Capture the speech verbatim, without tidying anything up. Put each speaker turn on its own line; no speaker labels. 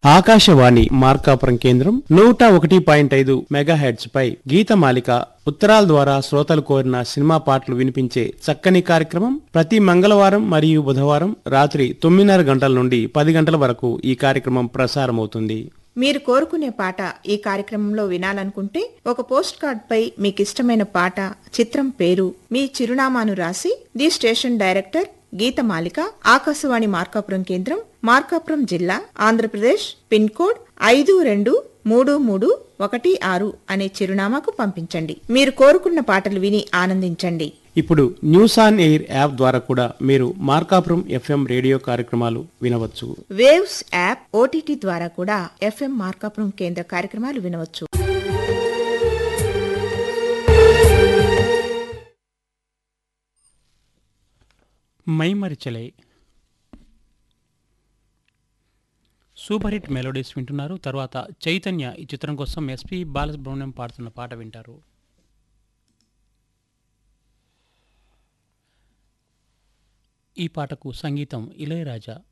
ఆకాశవాణి మార్కాపురం కేంద్రం నూట ఒకటి పాయింట్ ఐదు మెగాహెర్ట్జ్ పై గీతమాలిక ఉత్తరాల ద్వారా శ్రోతలు కోరిన సినిమా పాటలు వినిపించే చక్కని కార్యక్రమం ప్రతి మంగళవారం మరియు బుధవారం రాత్రి తొమ్మిదిన్నర గంటల నుండి పది గంటల వరకు ఈ కార్యక్రమం ప్రసారమవుతుంది.
మీరు కోరుకునే పాట ఈ కార్యక్రమంలో వినాలనుకుంటే ఒక పోస్ట్ కార్డ్ పై మీకిష్టమైన పాట, చిత్రం పేరు, మీ చిరునామాను రాసి the station director Geethamalika, Akashvani Markapuram కేంద్రం, మార్కాపురం జిల్లా, ఆంధ్రప్రదేశ్ పిన్ కోడ్ ఐదు రెండు మూడు మూడు ఒకటి ఆరు అనే చిరునామాకు పంపించండి. మీరు కోరుకున్న పాటలు విని ఆనందించండి.
ఇప్పుడు న్యూస్ ఆన్ ఎయిర్ యాప్ ద్వారా కూడా మీరు మార్కాపురం ఎఫ్ఎం రేడియో కార్యక్రమాలు వినవచ్చు.
వేవ్స్ యాప్, ఓటీటీ ద్వారా కూడా ఎఫ్ఎం మార్కాపురం కేంద్ర కార్యక్రమాలు వినవచ్చు.
మైమరిచలే సూపర్ హిట్ మెలోడీస్ వింటున్నారు. తర్వాత చైతన్య ఈ చిత్రం కోసం ఎస్పి బాలసుబ్రహ్మణ్యం పాడుతున్న పాట వింటారు. ఈ పాటకు సంగీతం ఇళయరాజా.